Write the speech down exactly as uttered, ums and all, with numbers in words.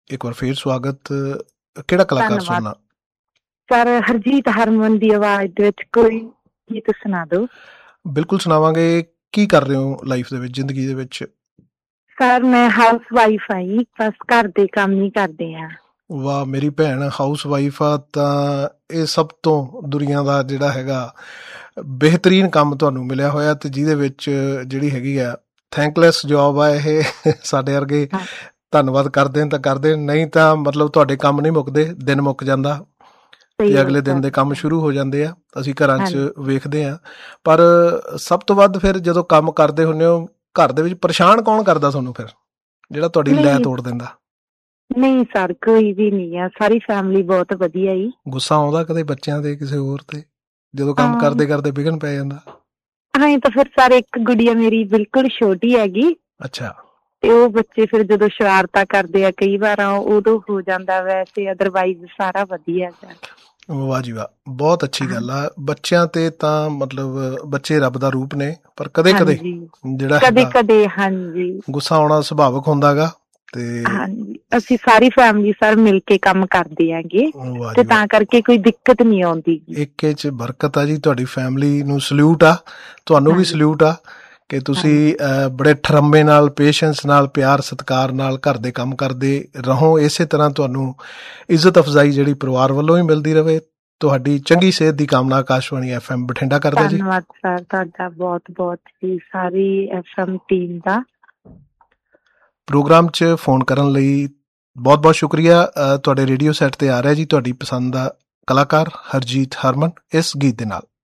ਇੱਕ ਵਾਰ ਫੇਰ ਸਵਾਗਤ। ਕਿਹੜਾ ਕਲਾਕਾਰ ਸੁਣਨਾ? ਸਰ ਹਰਜੀਤ ਹਰਮਨ ਦੀ ਆਵਾਜ਼ ਦੇ ਵਿੱਚ ਕੋਈ ਗੀਤ ਸੁਣਾ ਦਿਓ। ਬਿਲਕੁਲ ਸੁਣਾਵਾਂਗੇ। ਕੀ ਕਰ ਰਹੇ ਹੋ ਲਾਈਫ ਦੇ ਵਿੱਚ, ਜ਼ਿੰਦਗੀ ਦੇ ਵਿੱਚ? ਸਰ ਮੈਂ ਹਾਊਸ ਵਾਈਫ ਆ ਜੀ, ਬਸ ਘਰ ਦੇ ਕੰਮ ਹੀ ਕਰਦੇ ਆ। ਵਾਹ, ਮੇਰੀ ਭੈਣ ਹਾਊਸ ਵਾਈਫ ਆ ਤਾਂ ਇਹ ਸਭ ਤੋਂ ਦੁਨੀਆ ਦਾ ਜਿਹੜਾ ਹੈਗਾ ਬਿਹਤਰੀਨ ਕੰਮ ਤੁਹਾਨੂੰ ਮਿਲਿਆ ਹੋਇਆ, ਤੇ ਜਿਹਦੇ ਵਿੱਚ ਜਿਹੜੀ ਹੈਗੀ ਆ ਥੈਂਕਲੈਸ ਜੋਬ ਆ ਇਹ। ਸਾਡੇ ਵਰਗੇ ਧੰਨਵਾਦ ਕਰਦੇ ਤਾਂ ਕਰਦੇ, ਨਹੀਂ ਤਾਂ ਮਤਲਬ ਤੁਹਾਡੇ ਕੰਮ ਨਹੀਂ ਮੁੱਕਦੇ, ਦਿਨ ਮੁੱਕ ਜਾਂਦਾ ਤੇ ਅਗਲੇ ਦਿਨ ਦੇ ਕੰਮ ਸ਼ੁਰੂ ਹੋ ਜਾਂਦੇ ਆ, ਅਸੀਂ ਘਰਾਂ 'ਚ ਵੇਖਦੇ ਹਾਂ। ਪਰ ਸਭ ਤੋਂ ਵੱਧ ਫਿਰ ਜਦੋਂ ਕੰਮ ਕਰਦੇ ਹੁੰਦੇ ਹੋ ਘਰ ਦੇ ਵਿੱਚ, ਪਰੇਸ਼ਾਨ ਕੌਣ ਕਰਦਾ ਤੁਹਾਨੂੰ ਫਿਰ, ਜਿਹੜਾ ਤੁਹਾਡੀ ਲੈ ਤੋੜ ਦਿੰਦਾ? ਨਹੀਂ ਸਰ, ਕੋਈ ਵੀ ਨਹੀਂ ਆ, ਸਾਰੀ ਫੈਮਿਲੀ ਬਹੁਤ ਵਧੀਆ ਜੀ। ਗੁੱਸਾ ਆਉਂਦਾ ਕਦੇ ਬੱਚਿਆਂ ਤੇ, ਕਿਸੇ ਹੋਰ ਤੇ, ਜਦੋਂ ਕੰਮ ਕਰਦੇ ਕਰਦੇ ਵਿਘਨ ਪੈ ਜਾਂਦਾ? ਹਾਂ ਤਾਂ ਫਿਰ ਸਰ ਇੱਕ ਗੁੜੀਆ ਮੇਰੀ ਬਿਲਕੁਲ ਛੋਟੀ ਹੈਗੀ। ਅੱਛਾ। ਤੇ ਉਹ ਬੱਚੇ ਫਿਰ ਜਦੋਂ ਸ਼ਰਾਰਤਾਂ ਕਰਦੇ ਆ ਕਈ ਵਾਰ ਉਦੋਂ ਹੋ ਜਾਂਦਾ, ਵੈਸੇ ਅਦਰਵਾਈਜ਼ ਸਾਰਾ ਵਧੀਆ ਸਰ। ਵਾਹ ਜੀ ਵਾਹ, ਬਹੁਤ ਅੱਛੀ ਗੱਲ ਆ। ਬੱਚਿਆਂ ਤੇ ਤਾਂ ਮਤਲਬ ਬੱਚੇ ਰੱਬ ਦਾ ਰੂਪ ਨੇ, ਪਰ ਕਦੇ ਕਦੇ ਜਿਹੜਾ ਕਦੇ ਕਦੇ ਹਾਂਜੀ ਗੁੱਸਾ ਆਉਣਾ ਸੁਭਾਵਿਕ ਹੁੰਦਾ ਗਾ। ਤੇ ਹਾਂਜੀ, ਅਸੀਂ ਸਾਰੀ ਫੈਮਿਲੀ ਸਰ ਮਿਲ ਕੇ ਕੰਮ ਕਰਦੇ ਹੈਗੇ ਤੇ ਤਾਂ ਕਰਕੇ ਕੋਈ ਦਿੱਕਤ ਨਹੀਂ ਆਉਂਦੀ। ਇੱਕ ਇਹ 'ਚ ਬਰਕਤ ਆ ਜੀ। ਤੁਹਾਡੀ ਫੈਮਿਲੀ ਨੂੰ ਸਲੂਟ ਆ, ਤੁਹਾਨੂੰ ਵੀ ਸਲੂਟ ਆ ਕਿ ਤੁਸੀਂ ਬੜੇ ਠਰੰਮੇ ਨਾਲ, ਪੇਸ਼ੈਂਸ ਨਾਲ, ਪਿਆਰ ਸਤਿਕਾਰ ਨਾਲ ਘਰ ਦੇ ਕੰਮ ਕਰਦੇ ਰਹੋ। ਇਸੇ ਤਰ੍ਹਾਂ ਤੁਹਾਨੂੰ ਇੱਜ਼ਤ ਅਫਜ਼ਾਈ ਜਿਹੜੀ ਪਰਿਵਾਰ ਵੱਲੋਂ ਹੀ ਮਿਲਦੀ ਰਹੇ। ਤੁਹਾਡੀ ਚੰਗੀ ਸਿਹਤ ਦੀ ਕਾਮਨਾ ਆਕਾਸ਼ਵਾਣੀ ਐਫ ਐਮ ਬਠਿੰਡਾ ਕਰਦਾ ਜੀ। ਧੰਨਵਾਦ ਸਰ ਤੁਹਾਡਾ ਬਹੁਤ ਬਹੁਤ ਜੀ, ਸਾਰੀ ਐਫ ਐਮ ਟੀਮ ਦਾ। ਪ੍ਰੋਗਰਾਮ 'ਚ ਫੋਨ ਕਰਨ ਲਈ ਬਹੁਤ ਬਹੁਤ ਸ਼ੁਕਰੀਆ। ਤੁਹਾਡੇ ਰੇਡੀਓ ਸੈੱਟ 'ਤੇ ਆ ਰਿਹਾ ਜੀ ਤੁਹਾਡੀ ਪਸੰਦ ਦਾ ਕਲਾਕਾਰ ਹਰਜੀਤ ਹਰਮਨ ਇਸ ਗੀਤ ਦੇ ਨਾਲ।